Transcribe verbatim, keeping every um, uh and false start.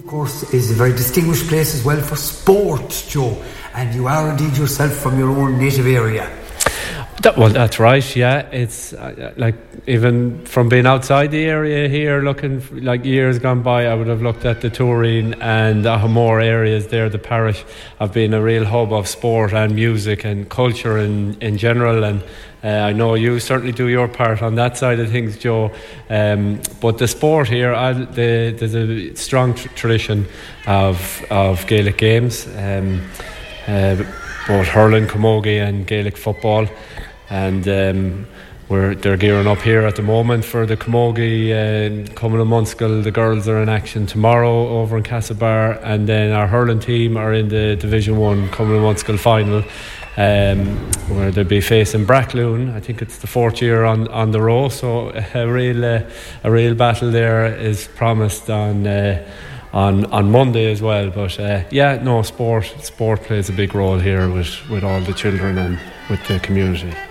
course, is a very distinguished place as well for sport, Joe, and you are indeed yourself from your own native area. That, well, that's right, yeah. It's uh, like, even from being outside the area here, looking f- like years gone by, I would have looked at the Turin and the Hamor areas there. The parish have been a real hub of sport and music and culture in, in general, and uh, I know you certainly do your part on that side of things, Joe. Um, but the sport here, I, the, there's a strong tr- tradition of, of Gaelic games, um, uh, both hurling, camogie and Gaelic football. And um, we're they're gearing up here at the moment for the camogie uh, coming in Munskill. The girls are in action tomorrow over in Castlebar, and then our hurling team are in the Division One coming in Munskill final, um, where they'll be facing Brackloon. I think it's the fourth year on, on the row, so a real uh, a real battle there is promised on. Uh, On, on Monday as well, but uh, yeah, no, sport sport plays a big role here with, with all the children and with the community.